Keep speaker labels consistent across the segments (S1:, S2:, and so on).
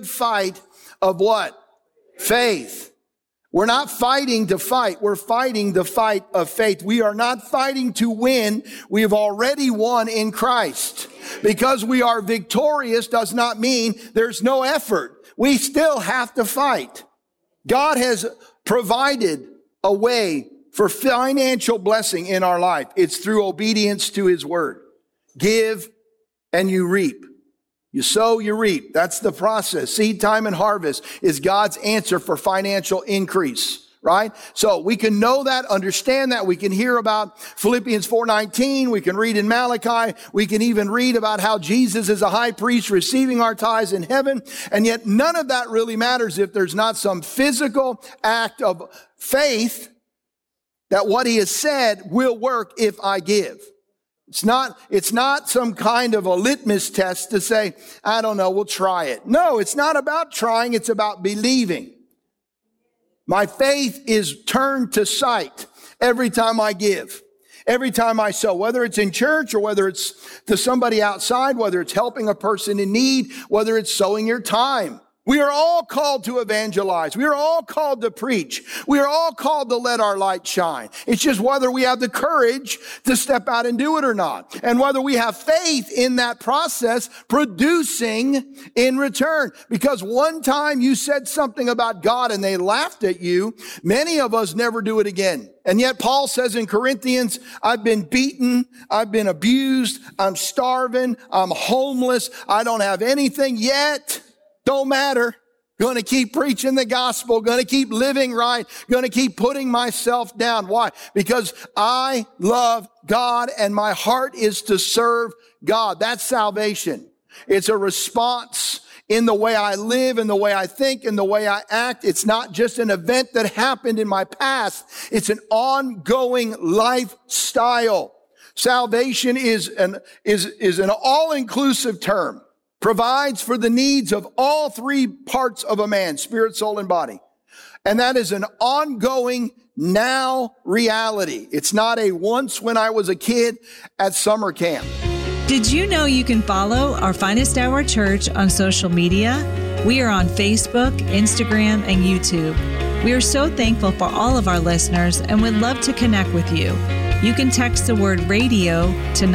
S1: good fight of what? Faith. We're not fighting to fight. We're fighting the fight of faith. We are not fighting to win. We have already won in Christ. Because we are victorious does not mean there's no effort. We still have to fight. God has provided a way for financial blessing in our life. It's through obedience to His word. Give and you reap. You sow, you reap. That's the process. Seed time and harvest is God's answer for financial increase, right? So we can know that, understand that. We can hear about Philippians 4:19. We can read in Malachi. We can even read about how Jesus is a high priest receiving our tithes in heaven. And yet none of that really matters if there's not some physical act of faith that what He has said will work if I give. It's not some kind of a litmus test to say, I don't know, we'll try it. No, it's not about trying. It's about believing. My faith is turned to sight every time I give, every time I sow, whether it's in church or whether it's to somebody outside, whether it's helping a person in need, whether it's sowing your time. We are all called to evangelize. We are all called to preach. We are all called to let our light shine. It's just whether we have the courage to step out and do it or not. And whether we have faith in that process producing in return. Because one time you said something about God and they laughed at you, many of us never do it again. And yet Paul says in Corinthians, I've been beaten, I've been abused, I'm starving, I'm homeless, I don't have anything yet. Don't matter. Going to keep preaching the gospel. Going to keep living right. Going to keep putting myself down. Why? Because I love God and my heart is to serve God. That's salvation. It's a response in the way I live, in the way I think, in the way I act. It's not just an event that happened in my past. It's an ongoing lifestyle. Salvation is an all-inclusive term. Provides for the needs of all three parts of a man, spirit, soul, and body. And that is an ongoing now reality. It's not a once when I was a kid at summer camp.
S2: Did you know you can follow our Finest Hour Church on social media? We are on Facebook, Instagram, and YouTube. We are so thankful for all of our listeners and would love to connect with you. You can text the word radio to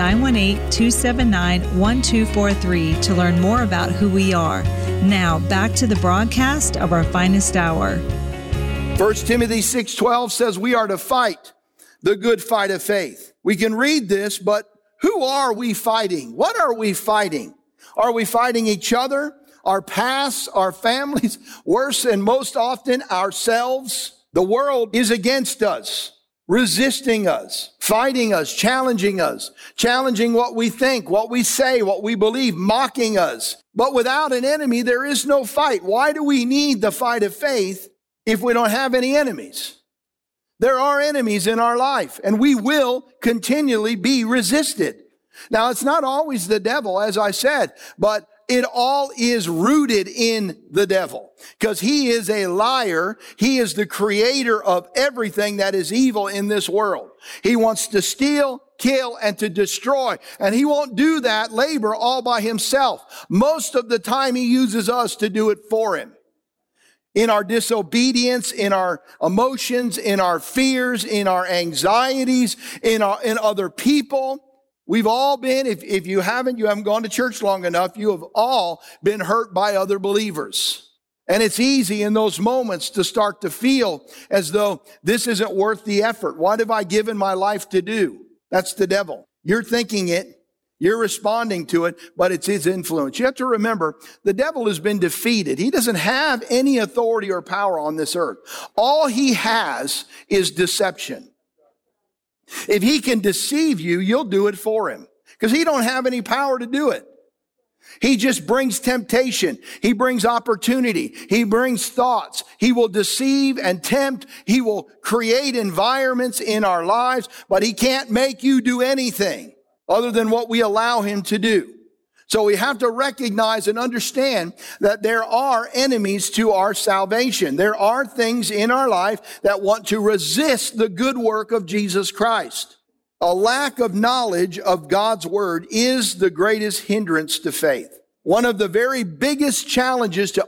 S2: 918-279-1243 to learn more about who we are. Now, back to the broadcast of our Finest Hour.
S1: 1 Timothy 6:12 says we are to fight the good fight of faith. We can read this, but who are we fighting? What are we fighting? Are we fighting each other, our past, our families, worse and most often ourselves? The world is against us. Resisting us, fighting us, challenging what we think, what we say, what we believe, mocking us. But without an enemy, there is no fight. Why do we need the fight of faith if we don't have any enemies? There are enemies in our life, and we will continually be resisted. Now, it's not always the devil, as I said, but it all is rooted in the devil because he is a liar. He is the creator of everything that is evil in this world. He wants to steal, kill, and to destroy. And he won't do that labor all by himself. Most of the time he uses us to do it for him. In our disobedience, in our emotions, in our fears, in our anxieties, in other people. We've all been, if you haven't gone to church long enough, you have all been hurt by other believers. And it's easy in those moments to start to feel as though this isn't worth the effort. What have I given my life to do? That's the devil. You're thinking it, you're responding to it, but it's his influence. You have to remember, the devil has been defeated. He doesn't have any authority or power on this earth. All he has is deception. If he can deceive you, you'll do it for him because he don't have any power to do it. He just brings temptation. He brings opportunity. He brings thoughts. He will deceive and tempt. He will create environments in our lives, but he can't make you do anything other than what we allow him to do. So we have to recognize and understand that there are enemies to our salvation. There are things in our life that want to resist the good work of Jesus Christ. A lack of knowledge of God's word is the greatest hindrance to faith. One of the very biggest challenges to